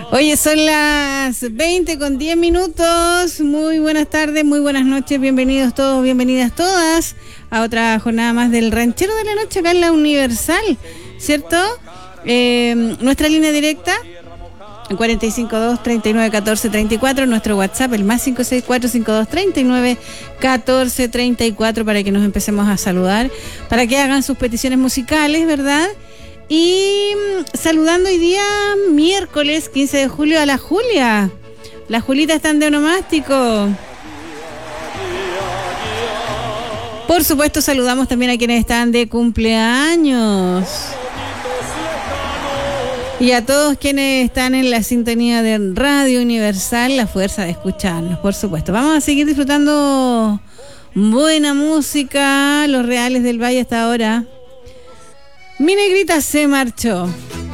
Oye, son las 20:10. Muy buenas tardes, muy buenas noches, bienvenidos todos, bienvenidas todas a otra jornada más del Ranchero de la Noche acá en la Universal, ¿cierto? Nuestra línea directa 452-3914-34, nuestro WhatsApp el más 564-5239-1434 para que nos empecemos a saludar, para que hagan sus peticiones musicales, ¿verdad? Y saludando hoy día miércoles 15 de julio a la Julia. Las Julitas están de onomástico. Por supuesto saludamos también a quienes están de cumpleaños. Y a todos quienes están en la sintonía de Radio Universal, la fuerza de escucharnos, por supuesto. Vamos a seguir disfrutando buena música, los Reales del Valle hasta ahora. Mi negrita se marchó.